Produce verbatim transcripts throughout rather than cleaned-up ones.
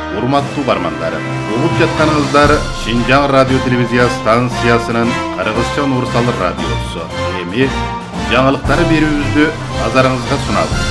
Урматтуу бармандар, угуп жатканыңыздар Шинжаң радио телевизия станциясынын Кыргызча Нурсал радиосу. Эми жаңылыктары берүүбүздү назарыңызга сунабыз.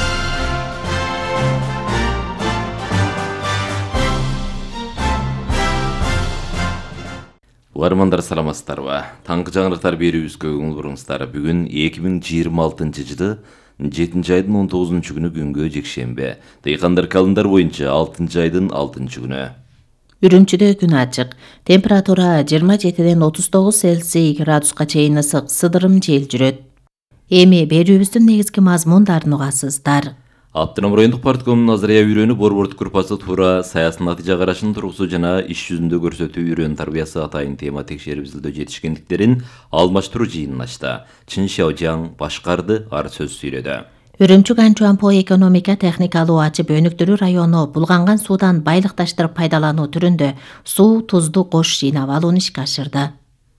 Угармандар саламатсыздарбы? Таңкы жаңылыктар берүүбүзгө көңүл буруңуздар. Бүгүн эки миң жыйырма алтынчы жылы жетинчи айдын он тогузунчу күнү күнгө жекшембе. Дыйкандар календар боюнча алтынчы айдын алтынчы күнү. Үрүмчүдө күн ачык. Температура жыйырма жетиден отуз тогуз Цельсий градуска чейин ысык, сыдырым жел жүрөт. Эми берүүбүздүн негизги мазмундарын угасыздар. Автоном райондук парткомунун Азырая үйрөнү борбордук группасы туура саясий натыйжа карашын тургусу жана иш жүзүндө көрсөтүү үйрөн тарбиясы атайын тема текшерип изилдөө жетишкендиктерин алмаштыруу жыйынын ачты. Чын Шаожаң башкарды, ар сөз сүйлөдү. Үрүмчү Ганчуанпо экономика техникалуу ачып өнүктүрүү району булганган суудан байлыкташтырып пайдалануу түрүндө суу, тузду кош жыйнап алууну ишке ашырды.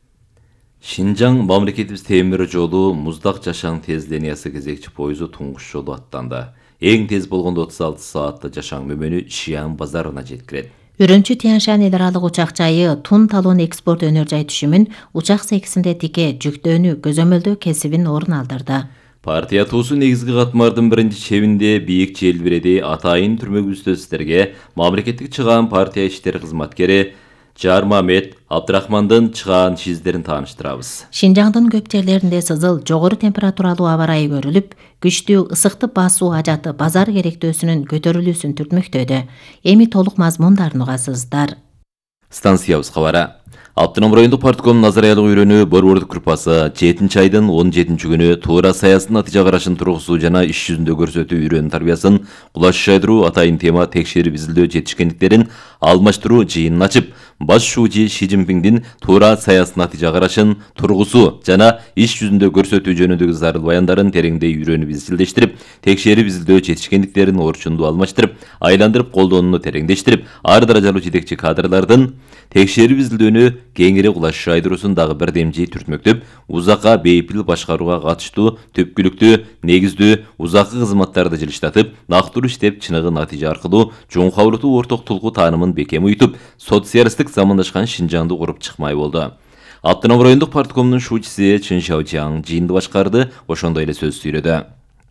Шинжаң мамлекетибиз темир жолу Муздак Жашаң тез линиясы кезекчи пойызу туңгуш жолу аттанды. Эң тез болгондо отуз алты саатты Жашаң мөмөнү Шиан базарына жеткирет. Үрүмчү Тянь-Шань эл аралык учак жайы Тун талон экспорт өнөр жай түшүмүн учак сексинде тике жүктөөнү көзөмөлдөө кесибин орун алдырды. Партия туусу негизги катмардын биринчи чебинде бийик желбиреди атайын түрмөгүбүздө сиздерге мамлекеттик чыгаан партия иштери кызматкери Жармамет Абдрахмандын чыгаан чиздерин тааныштырабыз. Шинжаңдын көп жерлеринде сызыл, жогору температуралуу аба ырайы көрүлүп, күчтүү ысыктык басуу ажаты базар керектөөсүнүн көтөрүлүүсүн түртмөктөдө. Эми толук мазмундарын угасыздар. Станциябыз кабары. Автоном райондук парткомунун Азыраялык үйрөнү борбордук группасы жетинчи айдын он жетинчи күнү туура саясий натыйжа карашын тургусу жана иш жүзүндө көрсөтүү үйрөн тарбиясын кулаш жайдыруу атайын тема текшерип изилдөө жетишкендиктерин алмаштыруу жыйынын ачып, баш шүүжи Ши Цзиньпиндин туура саясий натыйжа карашын тургусу жана иш жүзүндө көрсөтүү жөнүндөгү зарыл баяндарын тереңдей үйрөнүп изилдештирип, текшерип изилдөө жетишкендиктерин орчундуу алмаштырып, айландырып колдонууну тереңдештирип, ар даражалуу жетекчи кадрлардын текшерип изилдөөнү кеңири кулаш жайдыруусун дагы бирдемжи түртмөктөп, узакка бейпил башкарууга катыштуу түпкүлүктүү, негиздүү, узаккы кызматтарды жылыштатып, нактыруу иштеп, чыныгы натыйжа аркылуу жоңкабылтуу орток тулку таанымын бекем уютуп, социалисттик замандашкан Шинжаңды куруп чыкмай болду. Автоном райондук парткомунун шуучусы Чын Шаожаң жыйынды башкарды, ошондой эле сөз сүйлөдү.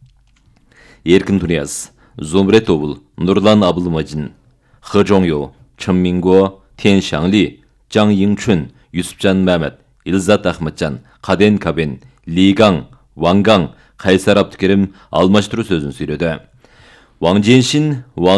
Эркин Тунияз, Зумрет Обул, Нурлан Абылмажин, Хы Жоңё, Чын Минго, Тянь Шаңли, Жаң Йиңчун, Юсупжан Мәмет, Илзат Ахматжан, Каден Кабен, Лигаң, Вангаң, Кайсар Абдыкерим алмаштыруу сөзүн сүйлөдү. Ваң Женшин, Ваң